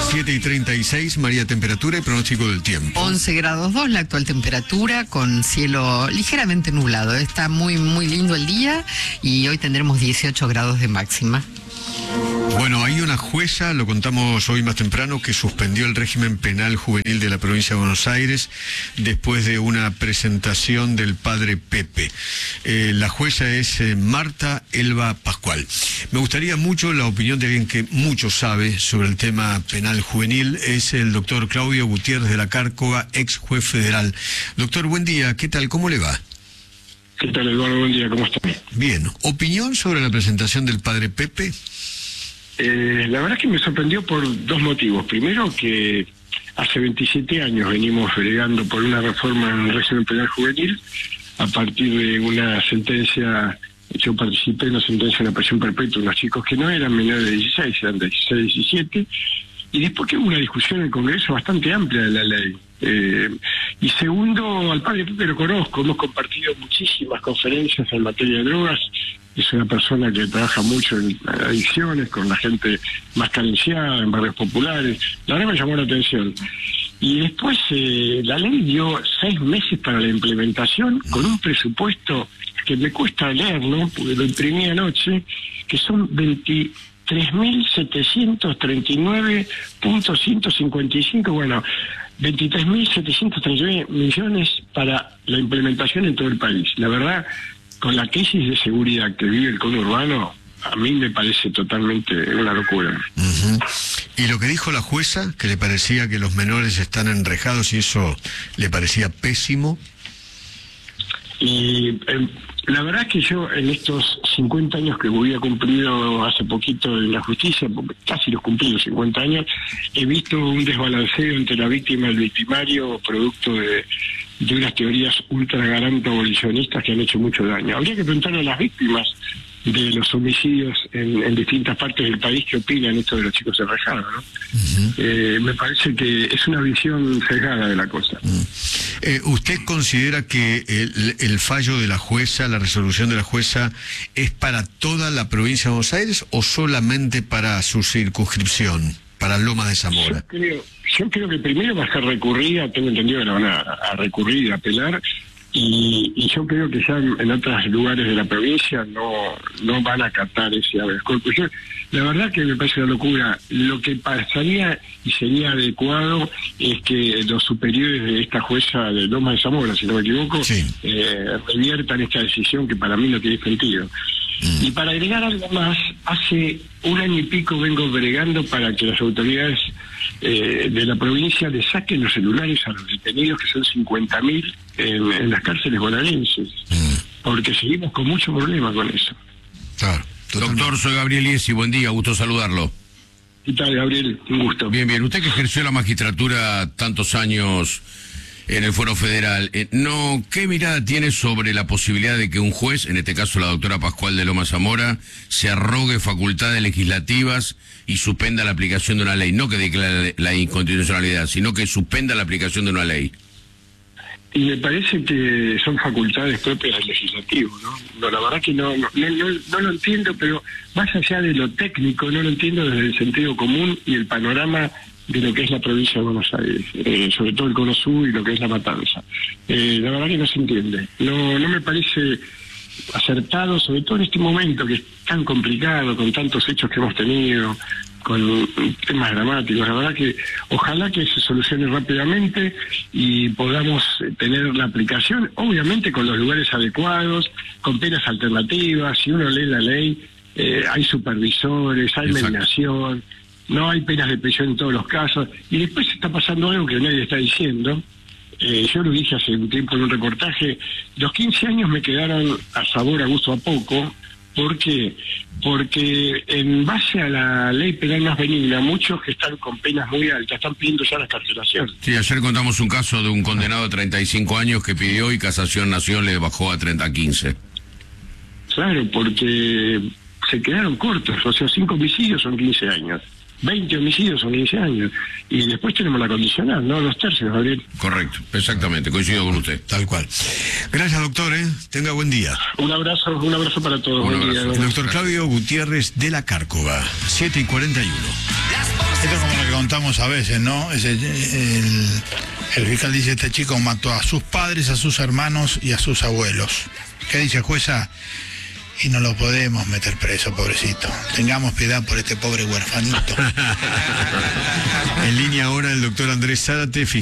7:36, María, temperatura y pronóstico del tiempo. 11 grados 2 la actual temperatura, con cielo ligeramente nublado. Está muy lindo el día y hoy tendremos 18 grados de máxima. Bueno, hay una jueza, lo contamos hoy más temprano, que suspendió el régimen penal juvenil de la provincia de Buenos Aires después de una presentación del padre Pepe. La jueza es Marta Elba Pascual. Me gustaría mucho la opinión de alguien que mucho sabe sobre el tema penal juvenil. Es el doctor Claudio Gutiérrez de la Cárcova, ex juez federal. Doctor, buen día. ¿Qué tal? ¿Cómo le va? ¿Qué tal, Eduardo? Buen día. ¿Cómo está? Bien. ¿Opinión sobre la presentación del padre Pepe? La verdad es que me sorprendió por dos motivos. Primero, que hace 27 años venimos bregando por una reforma en el régimen penal juvenil a partir de una sentencia. Yo participé en una sentencia de una prisión perpetua de unos chicos que no eran menores de 16, eran de 16, 17, y después que hubo una discusión en el Congreso bastante amplia de la ley. Y segundo, al padre Pepe lo conozco, hemos compartido muchísimas conferencias en materia de drogas. Es una persona que trabaja mucho en adicciones, con la gente más carenciada, en barrios populares. La verdad me llamó la atención. Y después la ley dio 6 meses para la implementación, con un presupuesto que me cuesta leerlo, porque lo imprimí anoche, que son 23.739.155, bueno, 23.739 millones para la implementación en todo el país. La verdad, con la crisis de seguridad que vive el conurbano, a mí me parece totalmente una locura. Y lo que dijo la jueza, que le parecía que los menores están enrejados y eso le parecía pésimo. Y la verdad es que yo en estos 50 años que había cumplido hace poquito en la justicia, casi los cumplí los 50 años, he visto un desbalanceo entre la víctima y el victimario producto de unas teorías ultragarantes abolicionistas que han hecho mucho daño. Habría que preguntarle a las víctimas de los homicidios en distintas partes del país qué opinan esto de los chicos enrejados, ¿no? Me parece que es una visión sesgada de la cosa. ¿Usted considera que el fallo de la jueza, la resolución de la jueza, es para toda la provincia de Buenos Aires o solamente para su circunscripción, para Lomas de Zamora? Yo creo que primero va a ser recurrida, tengo entendido que la van a recurrir, a apelar, y yo creo que ya en otros lugares de la provincia no van a acatar ese habeas corpus. La verdad que me parece una locura. Lo que pasaría y sería adecuado es que los superiores de esta jueza de Lomas de Zamora, si no me equivoco, sí, reviertan esta decisión que para mí no tiene sentido. Y para agregar algo más, hace 1 año y pico vengo bregando para que las autoridades de la provincia le saquen los celulares a los detenidos, que son 50.000 en las cárceles bonaerenses, porque seguimos con mucho problema con eso. Claro, doctor, soy Gabriel Iesi, buen día, gusto saludarlo. ¿Qué tal, Gabriel? Un gusto. Bien, usted que ejerció la magistratura tantos años en el Fuero Federal, ¿qué mirada tiene sobre la posibilidad de que un juez, en este caso la doctora Pascual de Lomas Zamora, se arrogue facultades legislativas y suspenda la aplicación de una ley? No que declare la inconstitucionalidad, sino que suspenda la aplicación de una ley. Y me parece que son facultades propias del legislativo, ¿no? La verdad que no lo entiendo, pero más allá de lo técnico, no lo entiendo desde el sentido común y el panorama de lo que es la provincia de Buenos Aires, sobre todo el Cono Sur y lo que es La Matanza. La verdad que no se entiende. No me parece acertado, sobre todo en este momento que es tan complicado, con tantos hechos que hemos tenido, con temas dramáticos. La verdad que ojalá que se solucione rápidamente y podamos tener la aplicación, obviamente con los lugares adecuados, con penas alternativas. Si uno lee la ley, hay supervisores, hay mediación, no hay penas de prisión en todos los casos, y después está pasando algo que nadie está diciendo. Yo lo dije hace un tiempo en un reportaje, los 15 años me quedaron a sabor, a gusto, a poco. ¿Por qué? Porque en base a la ley penal más benigna, muchos que están con penas muy altas están pidiendo ya la excarcelación. Sí, ayer contamos un caso de un condenado de 35 años que pidió y Casación Nación le bajó a 15. Claro, porque se quedaron cortos, o sea, 5 homicidios son 15 años. 20 homicidios son 15 años. Y después tenemos la condicional, ¿no? 2 tercios, Gabriel. Correcto, exactamente, coincido con usted. Tal cual. Gracias, doctor, tenga buen día. Un abrazo para todos. Buen día. El doctor Claudio Gutiérrez de la Cárcova, 7:41. preguntamos a veces, ¿no? El fiscal dice, este chico mató a sus padres, a sus hermanos y a sus abuelos. ¿Qué dice, jueza? Y no lo podemos meter preso, pobrecito. Tengamos piedad por este pobre huerfanito. En línea ahora el doctor Andrés Zárate,